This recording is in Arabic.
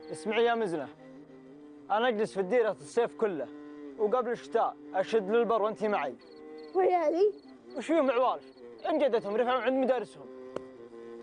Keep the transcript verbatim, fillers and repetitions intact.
اسمعي يا مزنة، أنا أجلس في الديرة الصيف كله، وقبل الشتاء أشد للبر وأنتي معي. ويالي؟ وش فيهم عوالف؟ إن جدتهم رفعوا عند مدارسهم.